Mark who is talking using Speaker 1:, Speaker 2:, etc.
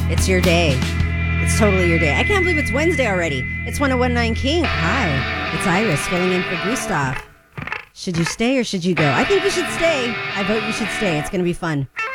Speaker 1: It's your day. It's totally your day. I can't believe it's Wednesday already. It's 1019 King. Hi, it's Iris filling in for Gustav. Should you stay or should you go? I think you should stay. I vote you should stay. It's going to be fun.